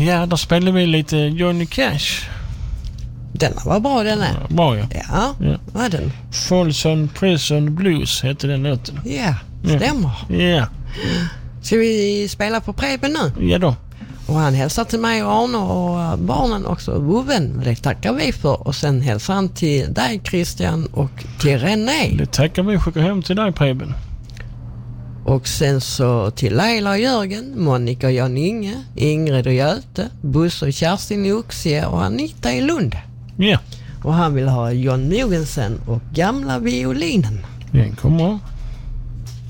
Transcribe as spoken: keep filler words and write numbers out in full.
Ja, där spelade vi lite Johnny Cash. Den var bra, den är. Ja, bra, ja. Ja, Ja. vad är den? Folsom Prison Blues heter den låten. Ja, stämmer. Ja, Ska vi spela på Preben nu? ja då. Och han hälsar till mig och Arne och barnen också. Woven, det tackar vi för. Och sen hälsar han till dig, Christian, och till René. Det tackar vi, skickar hem till dig, Preben. Och sen så till Leila och Jörgen, Monica och Jan Inge, Ingrid och Göte, Buss och Kerstin i Oxie och Anita i Lund. Ja, Och han vill ha John Mogensen och Gamla violinen. den kommer.